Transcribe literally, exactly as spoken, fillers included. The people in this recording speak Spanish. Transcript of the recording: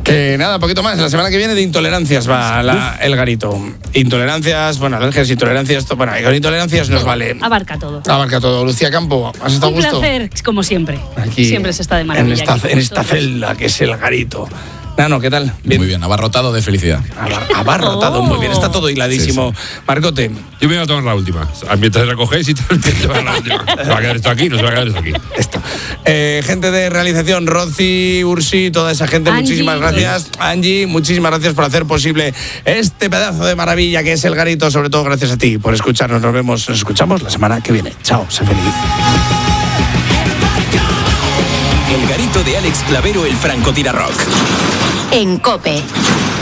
Que nada, poquito más. La semana que viene de intolerancias va la, el garito. Intolerancias, bueno, alergias, intolerancias, to, bueno, con intolerancias nos vale. Abarca todo. Abarca todo. Lucía Campo, ¿has estado a gusto? Un placer, como siempre. Aquí, siempre se está de maravilla. En esta, aquí en esta celda que es el garito. Nano, ¿qué tal? Bien. Muy bien, abarrotado de felicidad. Abar, abarrotado, oh. Muy bien, está todo hiladísimo. Sí, sí. Marcote. Yo me voy a tomar la última. Mientras recogéis y también tomar la última. ¿Se va a quedar esto aquí? No se va a quedar esto aquí. Esto. Eh, gente de realización, Rosy, Ursi, toda esa gente, Angie. Muchísimas gracias. Angie, muchísimas gracias por hacer posible este pedazo de maravilla que es el garito. Sobre todo gracias a ti por escucharnos. Nos vemos, nos escuchamos la semana que viene. Chao, sé feliz. El garito de Alex Clavero, el francotirador. En COPE.